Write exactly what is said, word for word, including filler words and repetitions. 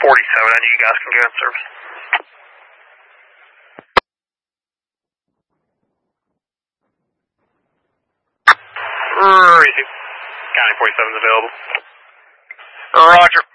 forty-seven, I need you guys can go in service. Receive. County forty-seven is available. Roger.